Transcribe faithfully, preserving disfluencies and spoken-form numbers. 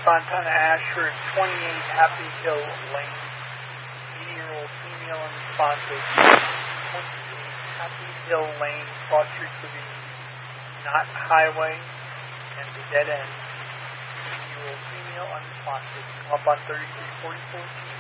Fontana Asher, twenty-eight Happy Hill Lane. eighty-year-old female unresponsive. twenty-eight Happy Hill Lane, Cross Street Ravine, not highway, and the dead end. eighty-year-old female unresponsive. Come up on thirty-three forty fourteen.